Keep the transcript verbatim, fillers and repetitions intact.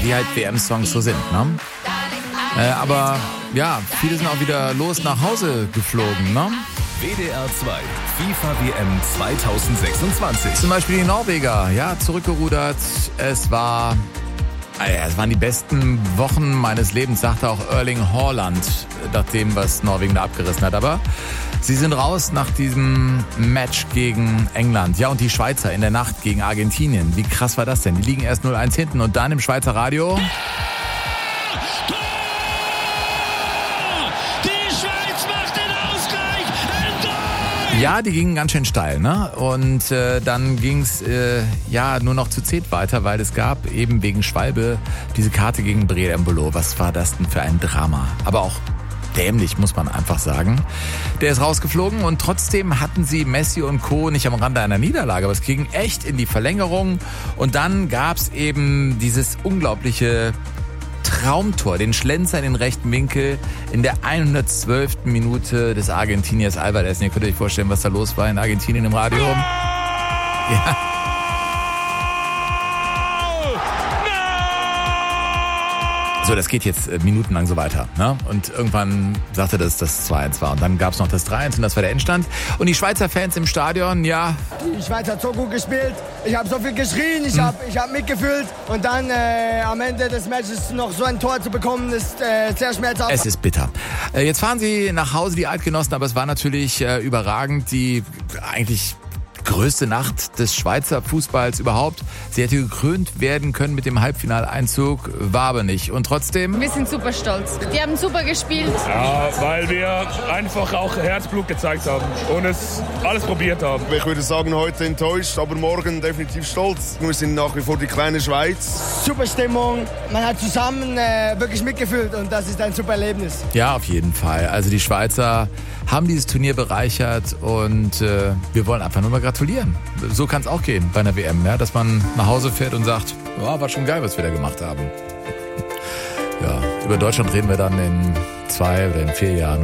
wie halt W M-Songs so sind, ne? Äh, aber ja, viele sind auch wieder los nach Hause geflogen, ne? W D R zwei FIFA W M zweitausendsechsundzwanzig. Zum Beispiel die Norweger, ja, zurückgerudert. Es war, äh, es waren die besten Wochen meines Lebens, sagte auch Erling Haaland, nach dem, was Norwegen da abgerissen hat. Aber sie sind raus nach diesem Match gegen England. Ja, und die Schweizer in der Nacht gegen Argentinien. Wie krass war das denn? Die liegen erst null eins hinten und dann im Schweizer Radio... Ja, die gingen ganz schön steil, ne? Und äh, dann ging's äh, ja nur noch zu zehnt weiter, weil es gab eben wegen Schwalbe diese Karte gegen Breel Embolo. Was war das denn für ein Drama? Aber auch dämlich, muss man einfach sagen. Der ist rausgeflogen und trotzdem hatten sie Messi und Co. nicht am Rande einer Niederlage, aber es ging echt in die Verlängerung und dann gab's eben dieses unglaubliche Traumtor, den Schlenzer in den rechten Winkel in der hundertzwölften Minute des Argentiniers Alvarez. Ihr könnt euch vorstellen, was da los war in Argentinien im Radio. Ja. So, das geht jetzt äh, minutenlang so weiter, ne? Und irgendwann sagte das, das zwei eins war. Und dann gab es noch das drei eins und das war der Endstand. Und die Schweizer Fans im Stadion, ja... Die Schweiz hat so gut gespielt. Ich habe so viel geschrien, ich habe ich hab mitgefühlt. Und dann äh, am Ende des Matches noch so ein Tor zu bekommen, ist äh, sehr schmerzhaft. Es ist bitter. Äh, jetzt fahren sie nach Hause, die Eidgenossen, aber es war natürlich äh, überragend. Die eigentlich... größte Nacht des Schweizer Fußballs überhaupt. Sie hätte gekrönt werden können mit dem Halbfinaleinzug, war aber nicht. Und trotzdem... Wir sind super stolz. Die haben super gespielt. Ja, weil wir einfach auch Herzblut gezeigt haben und es alles probiert haben. Ich würde sagen, heute enttäuscht, aber morgen definitiv stolz. Wir sind nach wie vor die kleine Schweiz. Super Stimmung. Man hat zusammen äh, wirklich mitgefühlt und das ist ein super Erlebnis. Ja, auf jeden Fall. Also die Schweizer haben dieses Turnier bereichert und äh, wir wollen einfach nur mal gratulieren. So kann es auch gehen bei einer W M, ja, dass man nach Hause fährt und sagt, oh, war schon geil, was wir da gemacht haben. Ja, über Deutschland reden wir dann in zwei oder in vier Jahren.